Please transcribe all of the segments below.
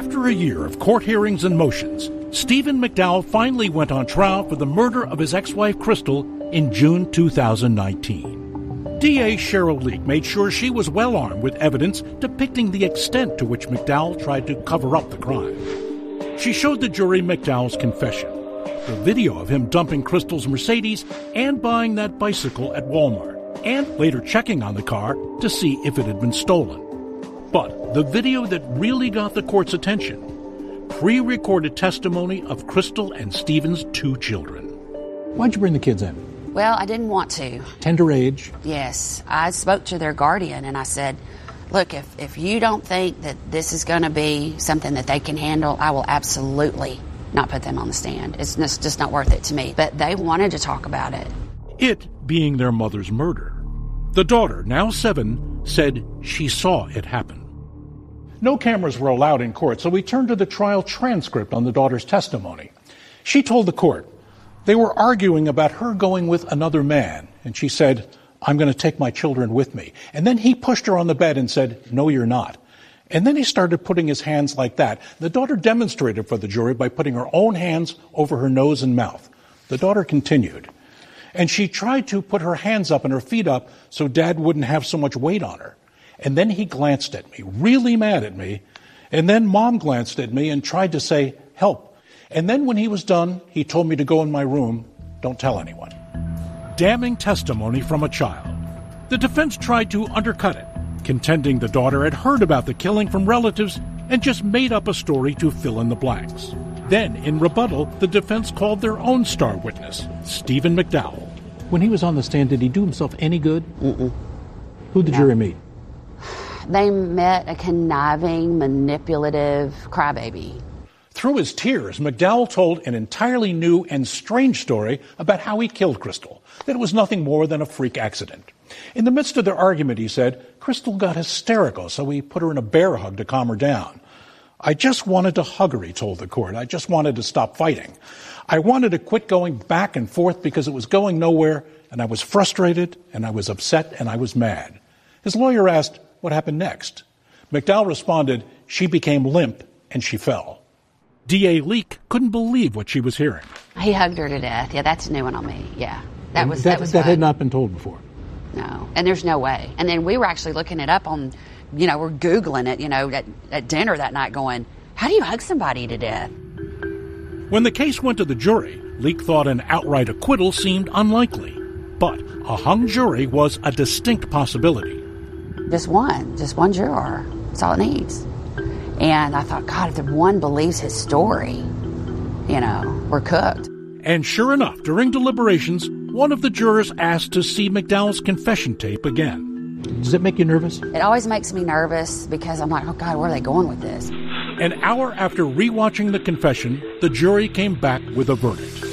After a year of court hearings and motions, Stephen McDowell finally went on trial for the murder of his ex-wife Crystal in June 2019. DA Cheryl Leek made sure she was well armed with evidence depicting the extent to which McDowell tried to cover up the crime. She showed the jury McDowell's confession, the video of him dumping Crystal's Mercedes and buying that bicycle at Walmart, and later checking on the car to see if it had been stolen. But the video that really got the court's attention, pre-recorded testimony of Crystal and Stephen's 2 children. Why'd you bring the kids in? Well, I didn't want to. Tender age? Yes. I spoke to their guardian and I said, look, if you don't think that this is going to be something that they can handle, I will absolutely not put them on the stand. It's just not worth it to me. But they wanted to talk about it. It being their mother's murder. The daughter, now 7, said she saw it happen. No cameras were allowed in court, so we turned to the trial transcript on the daughter's testimony. She told the court they were arguing about her going with another man, and she said, I'm going to take my children with me. And then he pushed her on the bed and said, no, you're not. And then he started putting his hands like that. The daughter demonstrated for the jury by putting her own hands over her nose and mouth. The daughter continued. And she tried to put her hands up and her feet up so Dad wouldn't have so much weight on her. And then he glanced at me, really mad at me. And then Mom glanced at me and tried to say, help. And then when he was done, he told me to go in my room. Don't tell anyone. Damning testimony from a child. The defense tried to undercut it, contending the daughter had heard about the killing from relatives and just made up a story to fill in the blanks. Then, in rebuttal, the defense called their own star witness, Stephen McDowell. When he was on the stand, did he do himself any good? Mm-mm. Who'd the jury meet? They met a conniving, manipulative crybaby. Through his tears, McDowell told an entirely new and strange story about how he killed Crystal, that it was nothing more than a freak accident. In the midst of their argument, he said, Crystal got hysterical, so he put her in a bear hug to calm her down. I just wanted to hug her, he told the court. I just wanted to stop fighting. I wanted to quit going back and forth because it was going nowhere, and I was frustrated, and I was upset, and I was mad. His lawyer asked, what happened next? McDowell responded, she became limp, and she fell. D.A. Leek couldn't believe what she was hearing. He hugged her to death. Yeah, that's a new one on me. Yeah, that had not been told before. No, and there's no way. And then we were actually looking it up on, we're Googling it, at dinner that night going, how do you hug somebody to death? When the case went to the jury, Leek thought an outright acquittal seemed unlikely. But a hung jury was a distinct possibility. Just one juror. That's all it needs. And I thought, God, if the one believes his story, we're cooked. And sure enough, during deliberations, one of the jurors asked to see McDowell's confession tape again. Does it make you nervous? It always makes me nervous because I'm like, oh, God, where are they going with this? An hour after rewatching the confession, the jury came back with a verdict.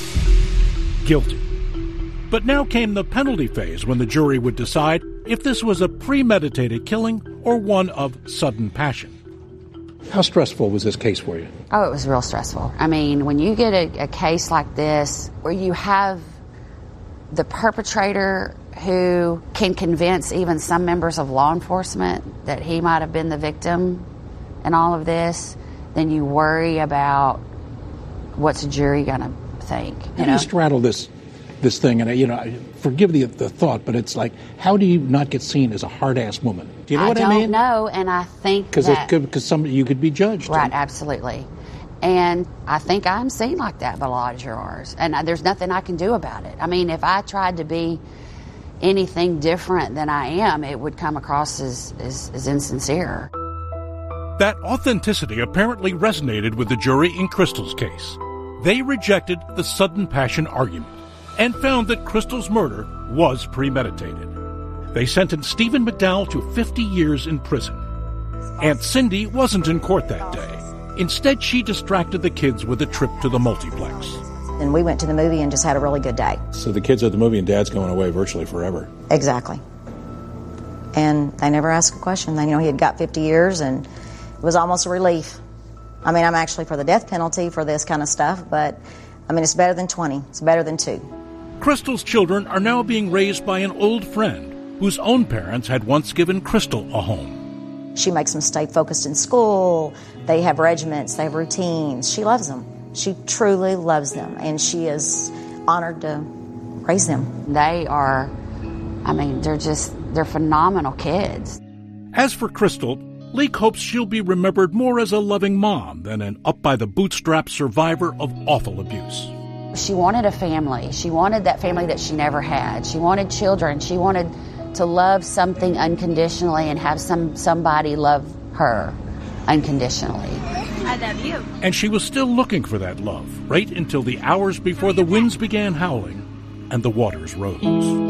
Guilty. But now came the penalty phase when the jury would decide if this was a premeditated killing or one of sudden passion. How stressful was this case for you? Oh, it was real stressful. I mean, when you get a case like this where you have the perpetrator who can convince even some members of law enforcement that he might have been the victim in all of this, then you worry about what's a jury going to think. How do you straddle this thing? And, forgive the thought, but it's like, how do you not get seen as a hard-ass woman? Do you know what I mean? I don't know, and I think because you could be judged. Right, absolutely. And I think I'm seen like that by a lot of jurors, and there's nothing I can do about it. I mean, if I tried to be anything different than I am, it would come across as insincere. That authenticity apparently resonated with the jury in Crystal's case. They rejected the sudden passion argument and found that Crystal's murder was premeditated. They sentenced Stephen McDowell to 50 years in prison. Aunt Cindy wasn't in court that day. Instead, she distracted the kids with a trip to the multiplex. And we went to the movie and just had a really good day. So the kids are at the movie and Dad's going away virtually forever. Exactly. And they never asked a question. They he had got 50 years, and it was almost a relief. I mean, I'm actually for the death penalty for this kind of stuff, but, it's better than 20. It's better than 2. Crystal's children are now being raised by an old friend whose own parents had once given Crystal a home. She makes them stay focused in school. They have regiments. They have routines. She loves them. She truly loves them, and she is honored to raise them. They are, they're phenomenal kids. As for Crystal, Leek hopes she'll be remembered more as a loving mom than an up-by-the-bootstraps survivor of awful abuse. She wanted a family. She wanted that family that she never had. She wanted children. She wanted to love something unconditionally and have somebody love her unconditionally. I love you. And she was still looking for that love, right until the hours before the winds began howling and the waters rose.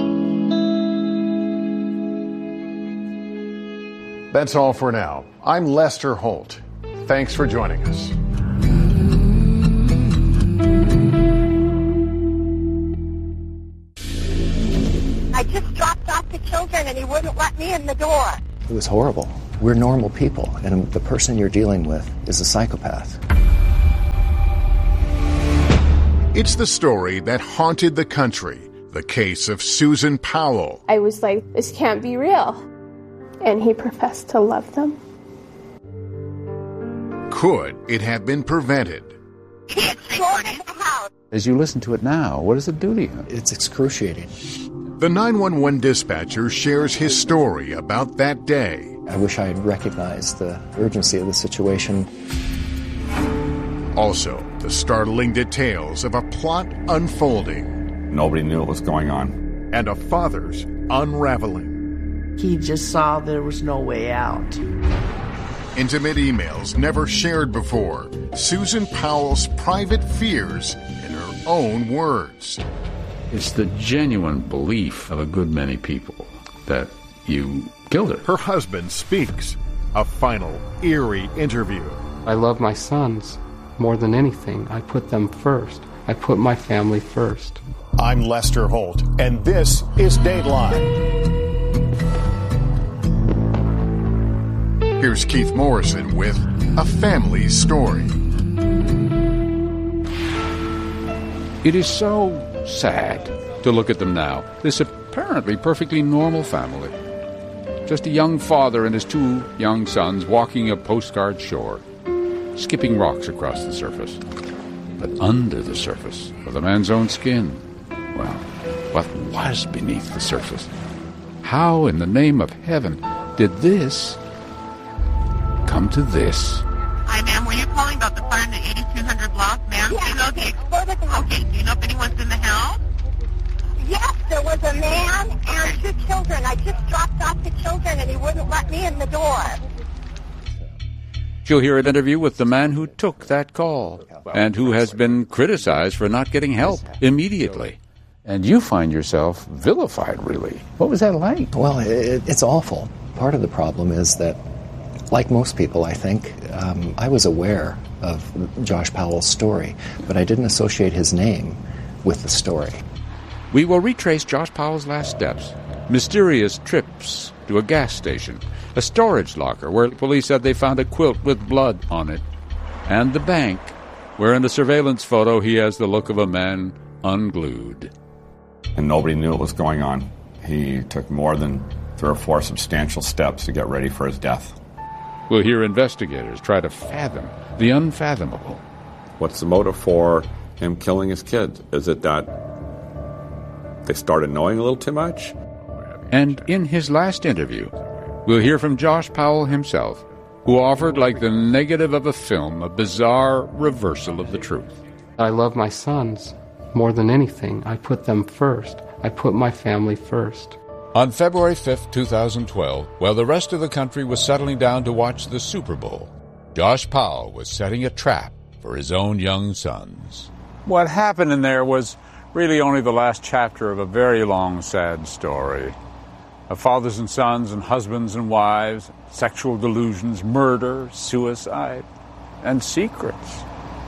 That's all for now. I'm Lester Holt. Thanks for joining us. I just dropped off the children and he wouldn't let me in the door. It was horrible. We're normal people, and the person you're dealing with is a psychopath. It's the story that haunted the country, the case of Susan Powell. I was like, this can't be real. And he professed to love them. Could it have been prevented? Can't go in the house. As you listen to it now, what does it do to you? It's excruciating. The 911 dispatcher shares his story about that day. I wish I had recognized the urgency of the situation. Also, the startling details of a plot unfolding. Nobody knew what was going on. And a father's unraveling. He just saw there was no way out. Intimate emails never shared before. Susan Powell's private fears in her own words. It's the genuine belief of a good many people that you killed her. Her husband speaks. A final, eerie interview. I love my sons more than anything. I put them first. I put my family first. I'm Lester Holt, and this is Dateline. Here's Keith Morrison with A Family Story. It is so sad to look at them now. This apparently perfectly normal family. Just a young father and his two young sons walking a postcard shore, skipping rocks across the surface. But under the surface of the man's own skin, well, what was beneath the surface? How in the name of heaven did this come to this? Hi, ma'am. Were you calling about the fire in the 8200 block, ma'am? Yeah. Do you know the exploded house? Okay. Do you know if anyone's in the house? Yes, there was a man and two children. I just dropped off the children and he wouldn't let me in the door. You'll hear an interview with the man who took that call and who has been criticized for not getting help immediately. And you find yourself vilified, really. What was that like? Well, it's awful. Part of the problem is that, like most people, I think, I was aware of Josh Powell's story, but I didn't associate his name with the story. We will retrace Josh Powell's last steps. Mysterious trips to a gas station, a storage locker where police said they found a quilt with blood on it, and the bank, where in a surveillance photo he has the look of a man unglued. And nobody knew what was going on. He took more than 3 or 4 substantial steps to get ready for his death. We'll hear investigators try to fathom the unfathomable. What's the motive for him killing his kids? Is it that they started knowing a little too much? And in his last interview, we'll hear from Josh Powell himself, who offered, like the negative of a film, a bizarre reversal of the truth. I love my sons more than anything. I put them first. I put my family first. On February 5th, 2012, while the rest of the country was settling down to watch the Super Bowl, Josh Powell was setting a trap for his own young sons. What happened in there was really only the last chapter of a very long, sad story of fathers and sons and husbands and wives, sexual delusions, murder, suicide, and secrets.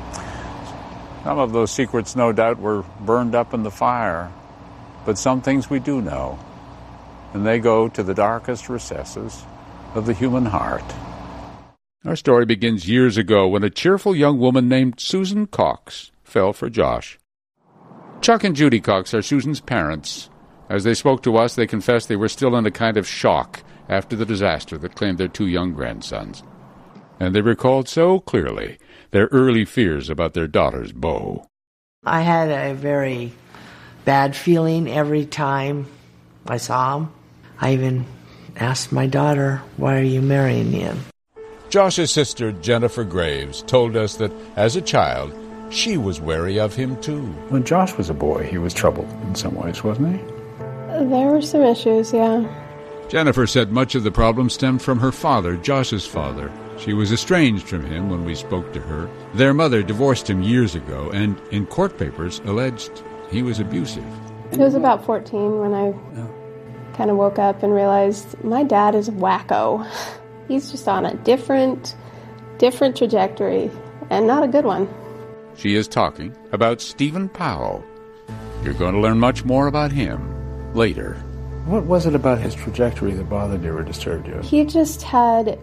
Some of those secrets, no doubt, were burned up in the fire, but some things we do know, and they go to the darkest recesses of the human heart. Our story begins years ago when a cheerful young woman named Susan Cox fell for Josh. Chuck and Judy Cox are Susan's parents. As they spoke to us, they confessed they were still in a kind of shock after the disaster that claimed their 2 young grandsons. And they recalled so clearly their early fears about their daughter's beau. I had a very bad feeling every time I saw him. I even asked my daughter, "Why are you marrying him?" Josh's sister, Jennifer Graves, told us that as a child, she was wary of him too. When Josh was a boy, he was troubled in some ways, wasn't he? There were some issues, yeah. Jennifer said much of the problem stemmed from her father, Josh's father. She was estranged from him when we spoke to her. Their mother divorced him years ago and, in court papers, alleged he was abusive. It was about 14 when I kind of woke up and realized my dad is wacko. He's just on a different trajectory, and not a good one. She is talking about Stephen Powell. You're going to learn much more about him later. What was it about his trajectory that bothered you or disturbed you? He just had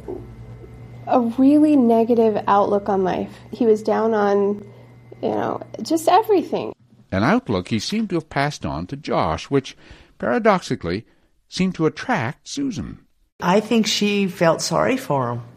a really negative outlook on life. He was down on, just everything. An outlook he seemed to have passed on to Josh, which, paradoxically, seemed to attract Susan. I think she felt sorry for him.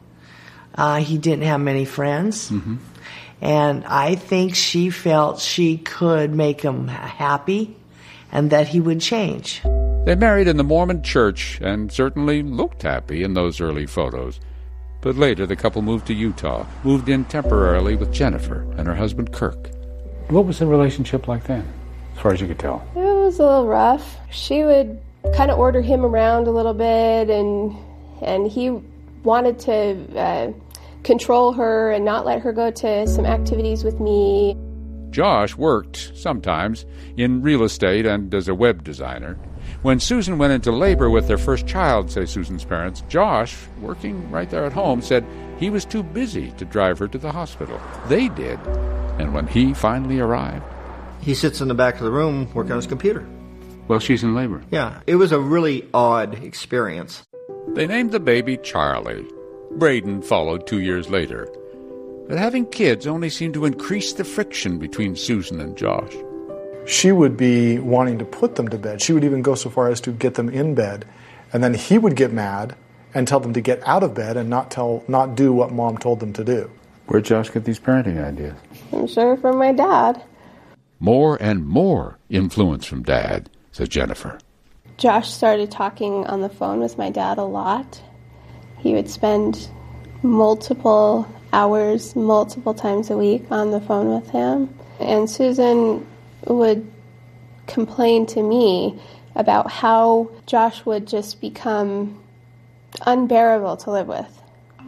He didn't have many friends. Mm-hmm. And I think she felt she could make him happy and that he would change. They married in the Mormon church and certainly looked happy in those early photos. But later the couple moved to Utah, moved in temporarily with Jennifer and her husband Kirk. What was the relationship like then, as far as you could tell? It was a little rough. She would kind of order him around a little bit, and he wanted to control her and not let her go to some activities with me. Josh worked, sometimes, in real estate and as a web designer. When Susan went into labor with their first child, say Susan's parents, Josh, working right there at home, said he was too busy to drive her to the hospital. They did. And when he finally arrived... He sits in the back of the room working on his computer. Well, she's in labor. Yeah, it was a really odd experience. They named the baby Charlie. Braden followed 2 years later. But having kids only seemed to increase the friction between Susan and Josh. She would be wanting to put them to bed. She would even go so far as to get them in bed. And then he would get mad and tell them to get out of bed and not do what Mom told them to do. Where'd Josh get these parenting ideas? I'm sure from my dad. More and more influence from Dad, says Jennifer. Josh started talking on the phone with my dad a lot. He would spend multiple hours, multiple times a week on the phone with him. And Susan would complain to me about how Josh would just become unbearable to live with.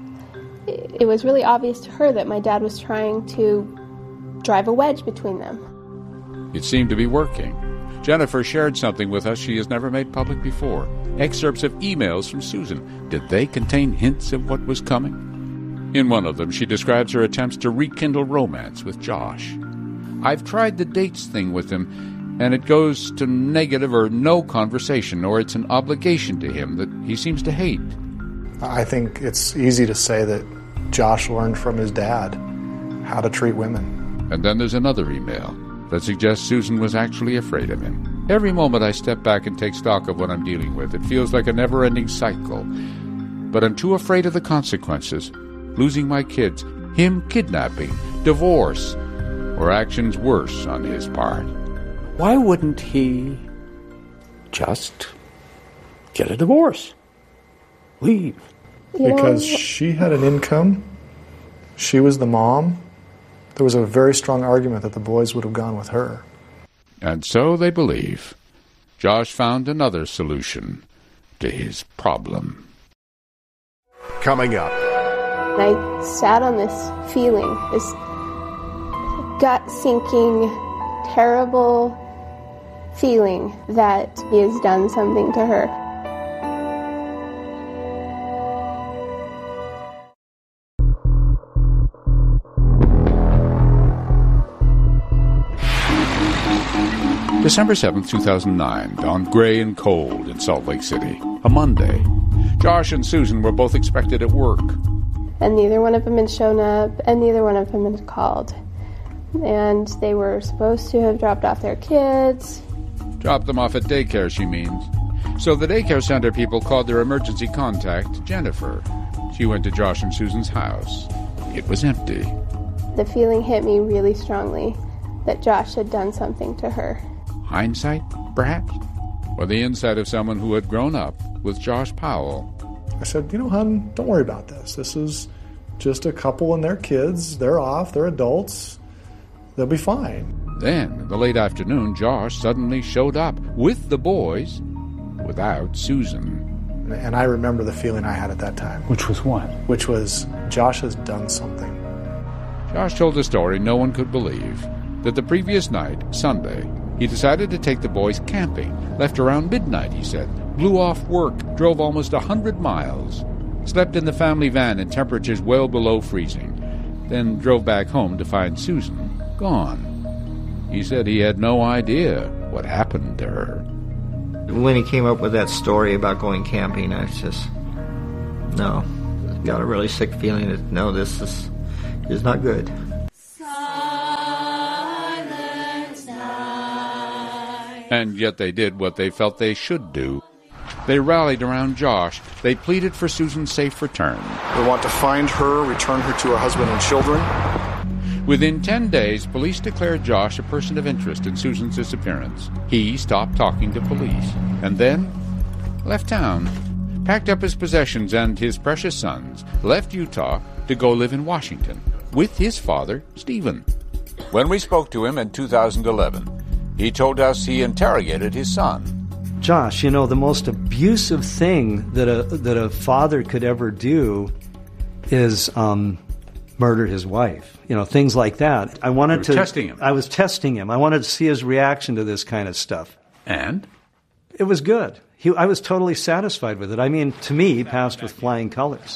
It was really obvious to her that my dad was trying to drive a wedge between them. It seemed to be working. Jennifer shared something with us she has never made public before. Excerpts of emails from Susan. Did they contain hints of what was coming? In one of them, she describes her attempts to rekindle romance with Josh. I've tried the dates thing with him, and it goes to negative or no conversation, or it's an obligation to him that he seems to hate. I think it's easy to say that Josh learned from his dad how to treat women. And then there's another email that suggests Susan was actually afraid of him. Every moment I step back and take stock of what I'm dealing with, it feels like a never-ending cycle. But I'm too afraid of the consequences. Losing my kids, him kidnapping, divorce, or actions worse on his part. Why wouldn't he just get a divorce? Leave. Because she had an income. She was the mom. There was a very strong argument that the boys would have gone with her. And so they believe. Josh found another solution to his problem. Coming up. I sat on this feeling, this gut-sinking, terrible feeling that he has done something to her. December 7th, 2009, dawned gray and cold in Salt Lake City. A Monday. Josh and Susan were both expected at work. And neither one of them had shown up, and neither one of them had called. And they were supposed to have dropped off their kids. Dropped them off at daycare, she means. So the daycare center people called their emergency contact, Jennifer. She went to Josh and Susan's house. It was empty. The feeling hit me really strongly that Josh had done something to her. Hindsight, perhaps? Or the insight of someone who had grown up with Josh Powell. I said, hon, don't worry about this. This is just a couple and their kids. They're off. They're adults. They'll be fine. Then, in the late afternoon, Josh suddenly showed up with the boys, without Susan. And I remember the feeling I had at that time. Which was what? Which was, Josh has done something. Josh told a story no one could believe, that the previous night, Sunday, he decided to take the boys camping. Left around midnight, he said. Blew off work, drove almost 100 miles. Slept in the family van in temperatures well below freezing. Then drove back home to find Susan gone. He said he had no idea what happened to her. When he came up with that story about going camping, I just, no, got a really sick feeling that, no, this is not good. And yet they did what they felt they should do. They rallied around Josh. They pleaded for Susan's safe return. We want to find her, return her to her husband and children. Within 10 days, police declared Josh a person of interest in Susan's disappearance. He stopped talking to police, and then left town, packed up his possessions and his precious sons, left Utah to go live in Washington with his father, Stephen. When we spoke to him in 2011, he told us he interrogated his son. Josh, the most abusive thing that a father could ever do is murder his wife. Things like that. I wanted to testing him. I was testing him. I wanted to see his reaction to this kind of stuff. And? It was good. I was totally satisfied with it. I mean, to me, he passed with flying colors.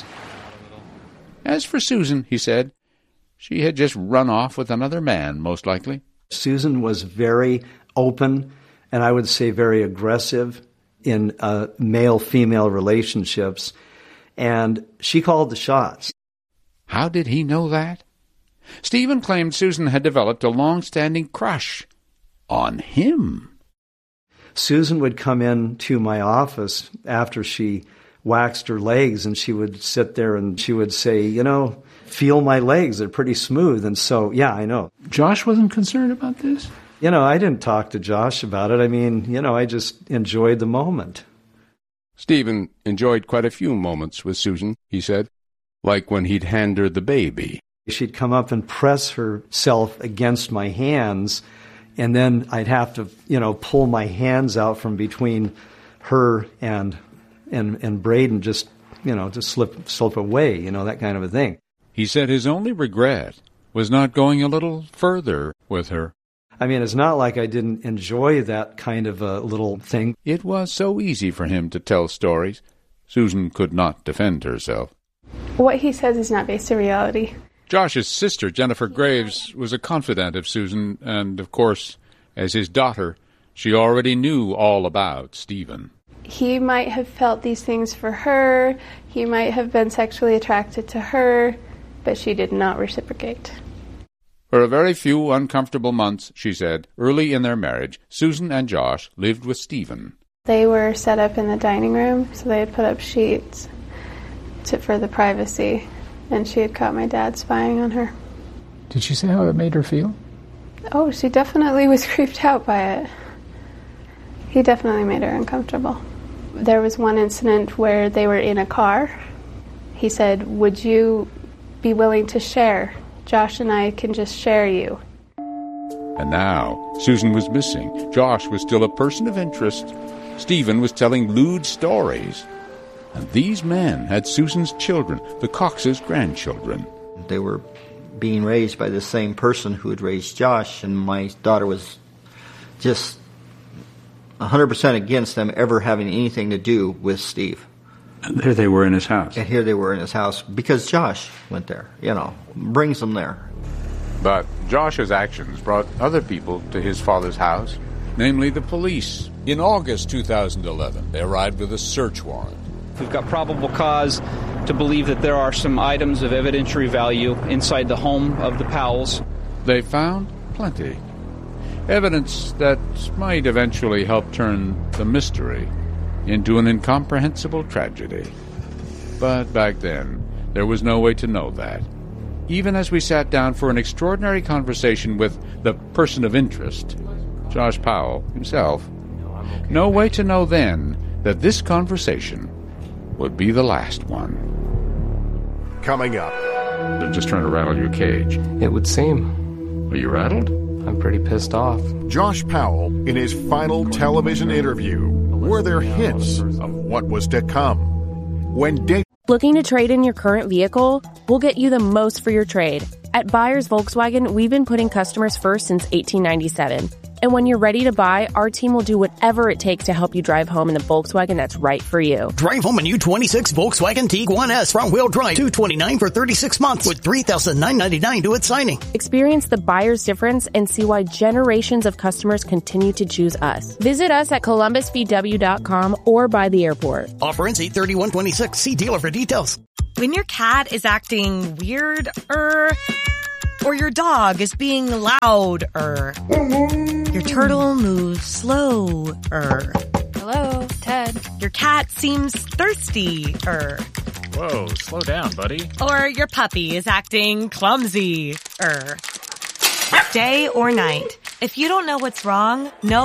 As for Susan, he said, she had just run off with another man, most likely. Susan was very open, and I would say very aggressive in male-female relationships, and she called the shots. How did he know that? Stephen claimed Susan had developed a long-standing crush on him. Susan would come into my office after she waxed her legs, and she would sit there and she would say, feel my legs, they're pretty smooth. And so, yeah, I know. Josh wasn't concerned about this? I didn't talk to Josh about it. I mean, I just enjoyed the moment. Stephen enjoyed quite a few moments with Susan, he said, like when he'd hand her the baby. She'd come up and press herself against my hands, and then I'd have to, pull my hands out from between her and Braden, just slip away, that kind of a thing. He said his only regret was not going a little further with her. I mean, it's not like I didn't enjoy that kind of a little thing. It was so easy for him to tell stories. Susan could not defend herself. What he says is not based in reality. Josh's sister, Jennifer Graves, was a confidant of Susan, and, of course, as his daughter, she already knew all about Stephen. He might have felt these things for her, he might have been sexually attracted to her, but she did not reciprocate. For a very few uncomfortable months, she said, early in their marriage, Susan and Josh lived with Stephen. They were set up in the dining room, so they had put up sheets for the privacy, and she had caught my dad spying on her. Did she say how it made her feel? Oh, she definitely was creeped out by it. He definitely made her uncomfortable. There was one incident where they were in a car. He said, "Would you be willing to share? Josh and I can just share you." And now, Susan was missing. Josh was still a person of interest. Stephen was telling lewd stories. And these men had Susan's children, the Cox's grandchildren. They were being raised by the same person who had raised Josh, and my daughter was just 100% against them ever having anything to do with Steve. And here they were in his house. And here they were in his house because Josh went there, brings them there. But Josh's actions brought other people to his father's house, namely the police. In August 2011, they arrived with a search warrant. We've got probable cause to believe that there are some items of evidentiary value inside the home of the Powells. They found plenty. Evidence that might eventually help turn the mystery into an incomprehensible tragedy. But back then, there was no way to know that. Even as we sat down for an extraordinary conversation with the person of interest, Josh Powell himself, no way to know then that this conversation would be the last one. Coming up. They're just trying to rattle your cage. It would seem. Are you rattled? I'm pretty pissed off. Josh Powell, in his final television interview, were there hints of what was to come? When Looking to trade in your current vehicle? We'll get you the most for your trade. At Buyers Volkswagen, we've been putting customers first since 1897. And when you're ready to buy, our team will do whatever it takes to help you drive home in the Volkswagen that's right for you. Drive home a new 26 Volkswagen Tiguan S front-wheel drive, $229 for 36 months with $3,999 due at signing. Experience the buyer's difference and see why generations of customers continue to choose us. Visit us at columbusvw.com or by the airport. Offer ends 8/31/26. See dealer for details. When your cat is acting weird, or your dog is being loud, your turtle moves slow, Hello, Ted. Your cat seems thirsty, Whoa, slow down, buddy. Or your puppy is acting clumsy, Day or night, if you don't know what's wrong, know